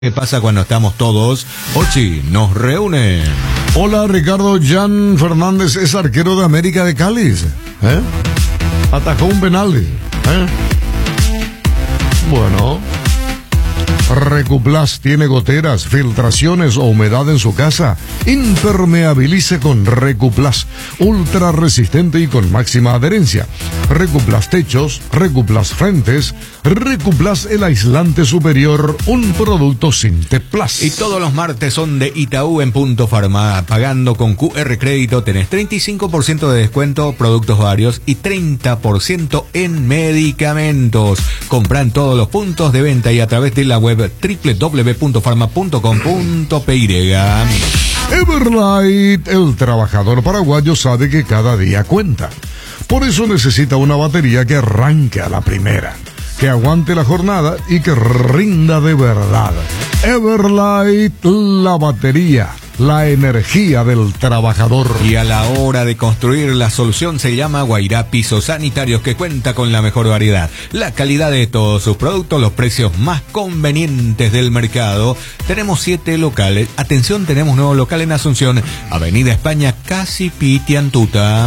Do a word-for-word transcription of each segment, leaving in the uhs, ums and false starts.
¿Qué pasa cuando estamos todos? Ochi nos reúne. Hola, Ricardo Jan Fernández es arquero de América de Cali. ¿Eh? Atajó un penal. ¿Eh? Bueno. Recuplas tiene goteras, filtraciones o humedad en su casa. Impermeabilice con Recuplas, ultra resistente y con máxima adherencia. Recuplas techos, Recuplas frentes, Recuplas el aislante superior, un producto Sinteplas. Y todos los martes son de Itaú en Punto Farma. Pagando con Q R crédito tenés treinta y cinco por ciento de descuento, productos varios y treinta por ciento en medicamentos. Compra en todos los puntos de venta y a través de la web doble u doble u doble u punto farma punto com punto p y. Everlight, el trabajador paraguayo sabe que cada día cuenta. Por eso necesita una batería que arranque a la primera, que aguante la jornada y que rinda de verdad. Everlight, la batería, la energía del trabajador. Y a la hora de construir, la solución se llama Guairá Pisos Sanitarios, que cuenta con la mejor variedad, la calidad de todos sus productos, los precios más convenientes del mercado. Tenemos siete locales. Atención, tenemos nuevo local en Asunción, Avenida España, casi Pitiantuta.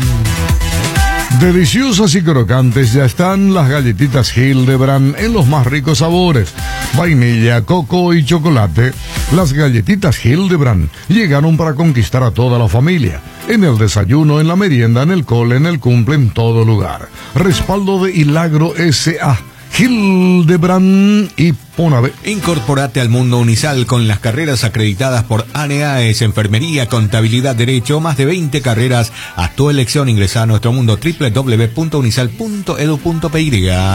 Deliciosas y crocantes ya están las galletitas Hildebrand en los más ricos sabores. Vainilla, coco y chocolate. Las galletitas Hildebrand llegaron para conquistar a toda la familia. En el desayuno, en la merienda, en el cole, en el cumple, en todo lugar. Respaldo de Hilagro S A Hildebrand y Ponave. Incorporate al mundo Unisal con las carreras acreditadas por ANEAES, Enfermería, Contabilidad, Derecho, más de veinte carreras a tu elección. Ingresa a nuestro mundo doble u doble u doble u punto unisal punto edu punto p y.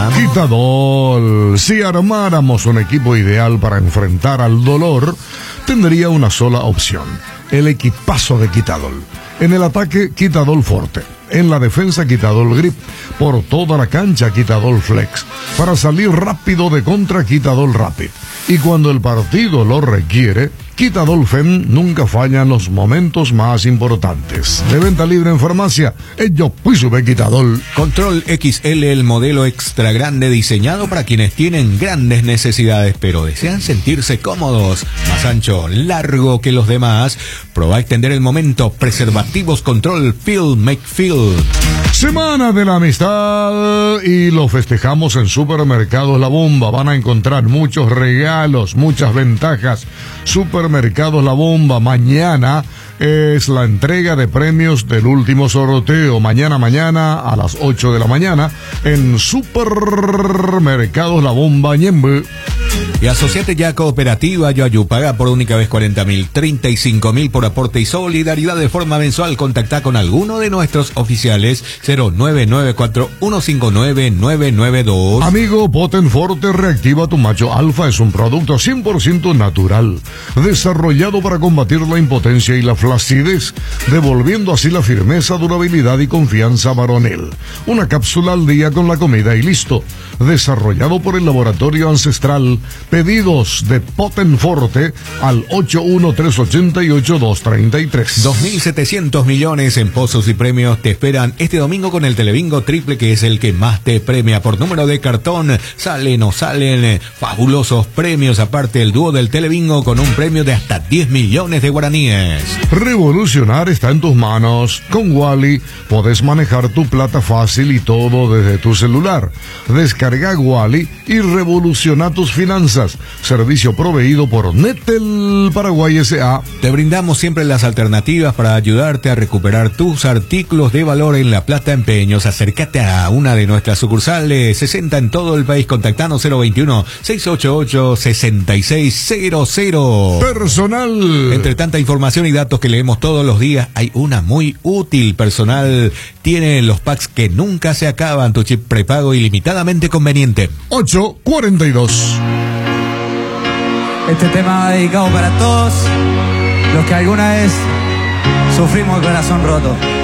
Quitadol, si armáramos un equipo ideal para enfrentar al dolor, tendría una sola opción: el equipazo de Quitadol. En el ataque, Quitadol Forte. En la defensa, Quitadol Grip. Por toda la cancha, Quitadol Flex. Para salir rápido de contra, Quitadol Rapid. Y cuando el partido lo requiere, Quitadol Fem nunca falla en los momentos más importantes. De venta libre en farmacia, ello pues sube Quitadol. Control X L, el modelo extra grande diseñado para quienes tienen grandes necesidades, pero desean sentirse cómodos. Más ancho, largo que los demás. Proba a extender el momento. Preservativos Control Feel Make Feel. Semana de la Amistad y lo festejamos en Supermercados La Bomba. Van a encontrar muchos regalos, muchas ventajas. Supermercados La Bomba, mañana es la entrega de premios del último sorteo. Mañana, mañana a las ocho de la mañana en Supermercados La Bomba, Ñembe. Y asociate ya a Cooperativa Yoayu. Paga por única vez cuarenta mil, treinta y cinco mil por aporte y solidaridad de forma mensual. Contacta con alguno de nuestros oficiales. Cero nueve nueve cuatro uno cinco nueve nueve nueve dos. Amigo, Potenforte reactiva tu macho alfa. Es un producto cien por ciento natural, desarrollado para combatir la impotencia y la flacidez, devolviendo así la firmeza, durabilidad y confianza varonil. Una cápsula al día con la comida y listo. Desarrollado por el Laboratorio Ancestral. Pedidos de Potenforte al ocho uno tres ocho ocho dos tres tres. dos mil setecientos millones en pozos y premios te esperan este domingo con el Telebingo Triple, que es el que más te premia por número de cartón. Salen o salen fabulosos premios, aparte el dúo del Telebingo con un premio de hasta diez millones de guaraníes. Revolucionar está en tus manos. Con Wally podés manejar tu plata fácil y todo desde tu celular. Descarga Wally y revoluciona tus finanzas. Servicio proveído por Netel Paraguay S A. Te brindamos siempre las alternativas para ayudarte a recuperar tus artículos de valor en La Plata Empeños. Acércate a una de nuestras sucursales, sesenta en todo el país. Contactanos cero veintiuno, seiscientos ochenta y ocho, sesenta y seis cero cero. Personal. Entre tanta información y datos que leemos todos los días, hay una muy útil. Personal tiene los packs que nunca se acaban. Tu chip prepago ilimitadamente conveniente. ocho cuarenta y dos. Este tema va dedicado para todos los que alguna vez sufrimos el corazón roto.